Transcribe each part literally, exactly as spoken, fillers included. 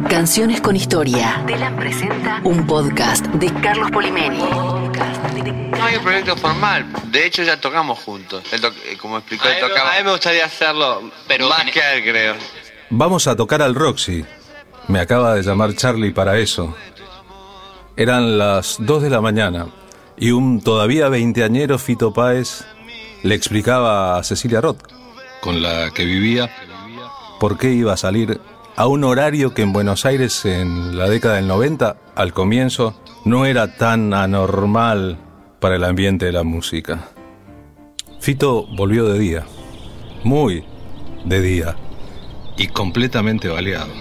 Canciones con historia. Telam presenta un podcast de Carlos Polimeni. No hay un proyecto formal. De hecho, ya tocamos juntos. Él to- como explicó, él A mí, tocaba. a mí me gustaría hacerlo, pero Más en- que a él, creo. Vamos a tocar al Roxy. Me acaba de llamar Charlie para eso. Eran las dos de la mañana y un todavía veinteañero Fito Páez le explicaba a Cecilia Roth, con la que vivía, por qué iba a salir a un horario que en Buenos Aires en la década del noventa, al comienzo, no era tan anormal para el ambiente de la música. Fito volvió de día, muy de día, y completamente baleado.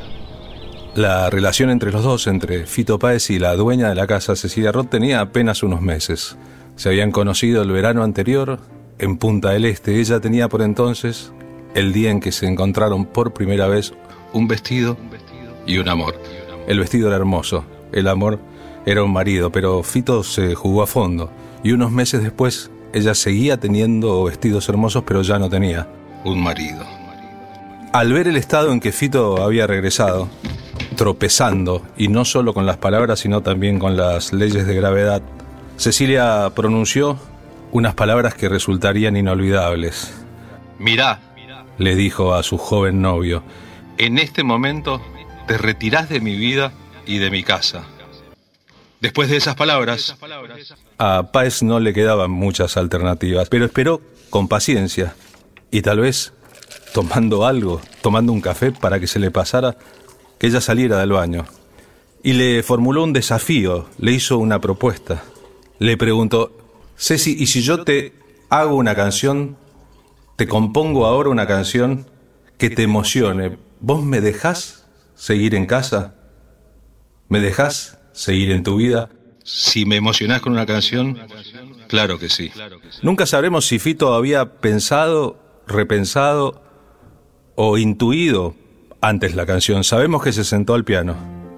La relación entre los dos, entre Fito Páez y la dueña de la casa, Cecilia Roth, tenía apenas unos meses. Se habían conocido el verano anterior en Punta del Este. Ella tenía por entonces, el día en que se encontraron por primera vez, un vestido y un amor. El vestido era hermoso, el amor era un marido, pero Fito se jugó a fondo. Y unos meses después, ella seguía teniendo vestidos hermosos, pero ya no tenía un marido. Al ver el estado en que Fito había regresado, tropezando, y no solo con las palabras, sino también con las leyes de gravedad, Cecilia pronunció unas palabras que resultarían inolvidables. «Mirá», le dijo a su joven novio, «en este momento te retirás de mi vida y de mi casa». Después de esas palabras, a Páez no le quedaban muchas alternativas, pero esperó con paciencia y tal vez tomando algo, tomando un café para que se le pasara, que ella saliera del baño. Y le formuló un desafío, le hizo una propuesta. Le preguntó, «Ceci, ¿y si yo te hago una canción, te compongo ahora una canción que te emocione, vos me dejás seguir en casa? ¿Me dejás seguir en tu vida? Si me emocionás con una canción, claro que sí». Nunca sabremos si Fito había pensado, repensado o intuido antes la canción. Sabemos que se sentó al piano.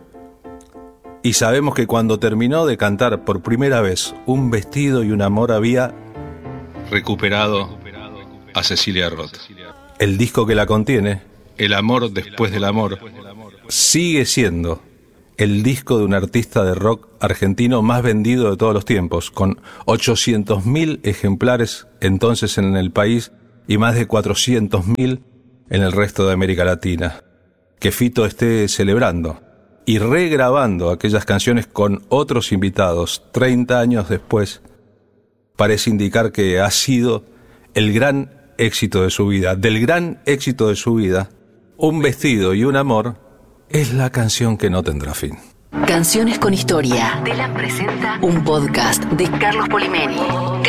Y sabemos que cuando terminó de cantar por primera vez Un vestido y un amor, había recuperado a Cecilia Roth. El disco que la contiene, El amor después del amor, sigue siendo el disco de un artista de rock argentino más vendido de todos los tiempos, con ochocientos mil ejemplares entonces en el país y más de cuatrocientos mil en el resto de América Latina. Que Fito esté celebrando y regrabando aquellas canciones con otros invitados treinta años después parece indicar que ha sido el gran éxito de su vida. Del gran éxito de su vida, Un vestido y un amor es la canción que no tendrá fin. Canciones con historia. Telam presenta un podcast de Carlos Polimeni.